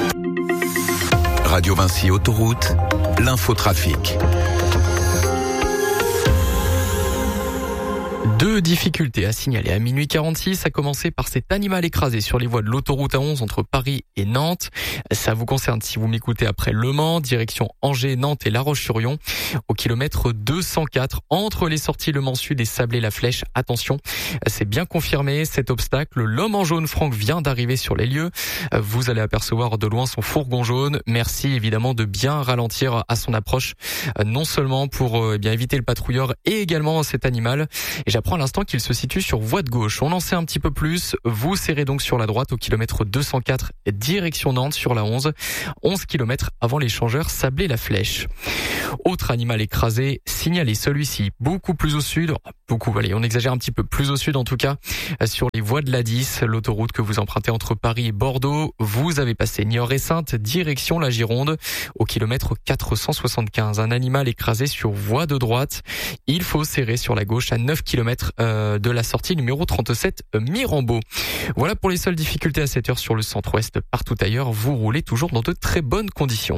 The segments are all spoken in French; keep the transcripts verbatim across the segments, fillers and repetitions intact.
Radio Vinci Autoroute, l'infotrafic. Deux difficultés à signaler à minuit quarante-six, à commencer par cet animal écrasé sur les voies de l'autoroute A onze entre Paris et Nantes. Ça vous concerne si vous m'écoutez après Le Mans, direction Angers, Nantes et La Roche-sur-Yon, au kilomètre deux cent quatre, entre les sorties Le Mans Sud et Sablé-la-Flèche. Attention, c'est bien confirmé, cet obstacle. L'homme en jaune, Franck, vient d'arriver sur les lieux. Vous allez apercevoir de loin son fourgon jaune. Merci évidemment de bien ralentir à son approche, non seulement pour eh bien éviter le patrouilleur et également cet animal. Et j'apprends à l'instant qu'il se situe sur voie de gauche. On en sait un petit peu plus. Vous serrez donc sur la droite au kilomètre deux cent quatre, direction Nantes sur la onze. onze kilomètres avant l'échangeur Sablé-la-Flèche. Autre animal écrasé, signalé celui-ci beaucoup plus au sud. Beaucoup, allez, on exagère un petit peu, plus au sud en tout cas, sur les voies de l'A dix, l'autoroute que vous empruntez entre Paris et Bordeaux. Vous avez passé Niort et Saintes, direction la Gironde, au kilomètre quatre cent soixante-quinze. Un animal écrasé sur voie de droite. Il faut serrer sur la gauche à neuf kilomètres euh, de la sortie numéro trente-sept Mirambeau. Voilà pour les seules difficultés à cette heure sur le centre-ouest. Partout ailleurs, vous roulez toujours dans de très bonnes conditions.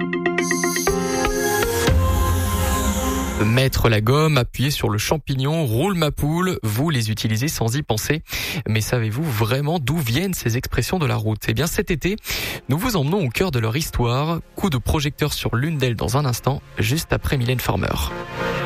Mettre la gomme, appuyer sur le champignon, roule ma poule, vous les utilisez sans y penser. Mais savez-vous vraiment d'où viennent ces expressions de la route ? Eh bien cet été, nous vous emmenons au cœur de leur histoire. Coup de projecteur sur l'une d'elles dans un instant, juste après Mylène Farmer.